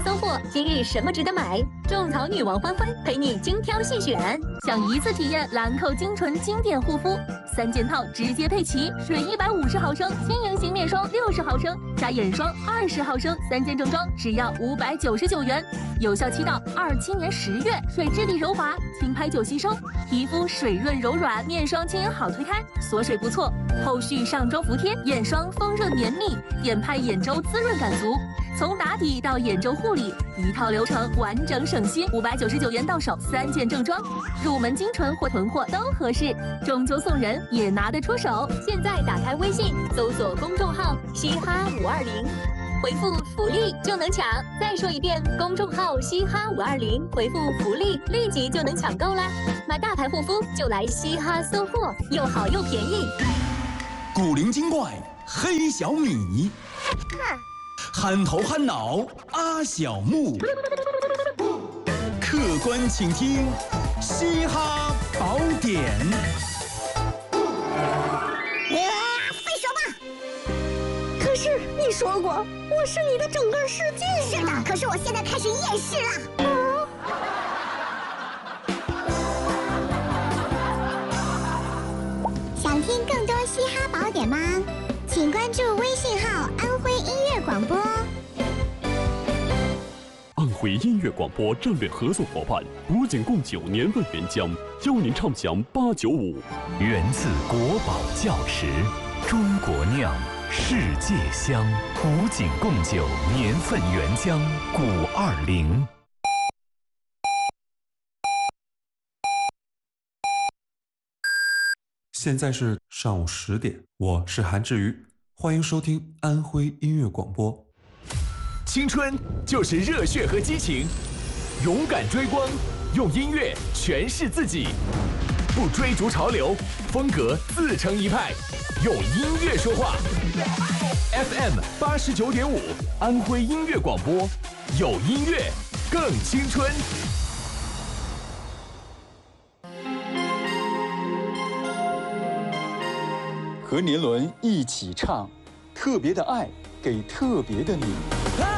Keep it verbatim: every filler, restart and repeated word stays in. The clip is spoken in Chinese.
搜货，今日什么值得买？种草女王欢欢陪你精挑细选，想一次体验兰蔻精纯经典护肤三件套，直接配齐：水一百五十毫升，轻盈型面霜六十毫升，加眼霜二十毫升，三件正装只要五百九十九元，有效期到二七年十月。水质地柔滑，轻拍就吸收，皮肤水润柔软，面霜轻盈好推开，锁水不错。后续上妆服帖，眼霜丰润绵密，眼拍眼周滋润感足。从打底到眼周护理，一套流程完整省心，五百九十九元到手，三件正装，入门精纯或囤货都合适，中秋送人也拿得出手。现在打开微信，搜索公众号“嘻哈五二零”，回复福利就能抢。再说一遍，公众号“嘻哈五二零”，回复福利，立即就能抢购啦！买大牌护肤就来嘻哈搜货，又好又便宜。 古灵精怪黑小米，憨头憨脑阿小木，客观请听嘻哈宝典。 废手吧！ 可是你说过我是你的整个世界。 是的，可是我现在开始厌世了。想听更多嘻哈宝典吗？请关注微信号“安徽音乐广播”。 安徽音乐广播战略合作伙伴古井贡酒年份原浆，邀您畅享八九五。 源自国宝窖池，中国酿，世界香。古井贡酒年份原浆古二零。 现在是上午十点，我是韩志宇，欢迎收听安徽音乐广播。 青春就是热血和激情，勇敢追光，用音乐诠释自己，不追逐潮流，风格自成一派，用音乐说话。F M 八十九点五，安徽音乐广播，有音乐更青春。 和年轮一起唱，特别的爱给特别的你。